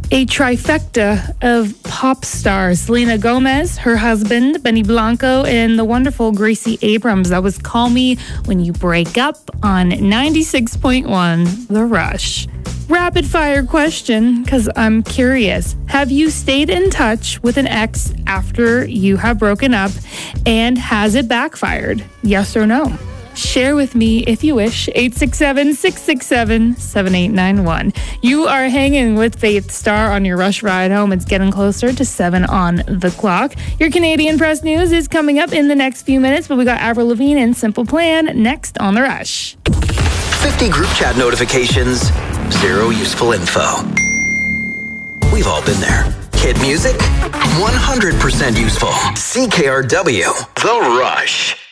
A trifecta of pop stars. Selena Gomez, her husband, Benny Blanco, and the wonderful Gracie Abrams. That was Call Me When You Break Up on 96.1 The Rush. Rapid fire question, because I'm curious. Have you stayed in touch with an ex after you have broken up, and has it backfired? Yes or no? Share with me if you wish. 867-667-7891. You are hanging with Faith Star on your Rush ride home. It's getting closer to 7 on the clock. Your Canadian Press News is coming up in the next few minutes, but we got Avril Lavigne and Simple Plan next on The Rush. 50 group chat notifications, 0 useful info. We've all been there. Hit music, 100% useful. CKRW, The Rush.